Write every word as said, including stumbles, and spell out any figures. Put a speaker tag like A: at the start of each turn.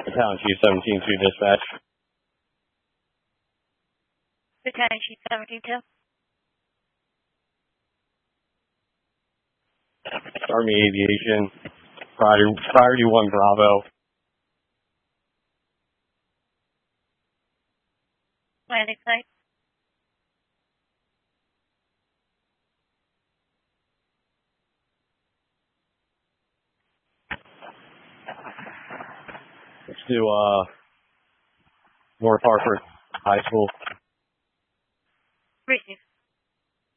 A: Battalion Chief seventeen two dispatch.
B: Battalion Chief seventeen two.
A: Army Aviation, priority, priority one Bravo.
B: Landing site.
A: Let's do uh, North Hartford High School.